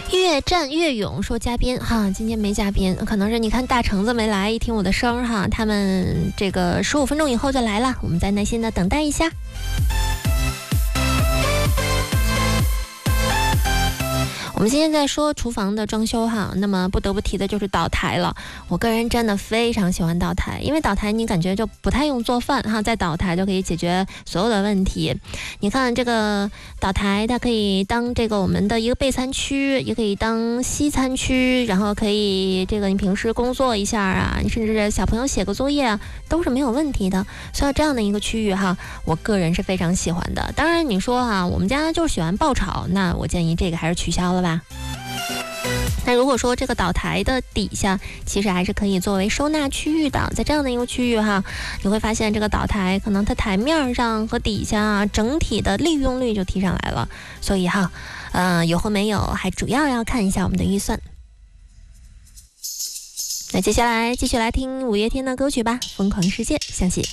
越战越勇说嘉宾哈，今天没嘉宾，可能是你看大橙子没来，一听我的声儿哈，他们这个15分钟以后就来了，我们再耐心的等待一下。我们今天在说厨房的装修哈，那么不得不提的就是岛台了。我个人真的非常喜欢岛台，因为岛台你感觉就不太用做饭哈，在岛台就可以解决所有的问题。你看这个岛台，它可以当这个我们的一个备餐区，也可以当西餐区，然后可以这个你平时工作一下啊，你甚至小朋友写个作业啊，都是没有问题的。所以这样的一个区域哈，我个人是非常喜欢的。当然你说啊，我们家就喜欢爆炒，那我建议这个还是取消了吧。那如果说这个岛台的底下其实还是可以作为收纳区域的，在这样的一个区域哈，你会发现这个岛台可能它台面上和底下啊整体的利用率就提上来了。所以哈，有或没有还主要要看一下我们的预算。那接下来继续来听五月天的歌曲吧，《疯狂世界》，相信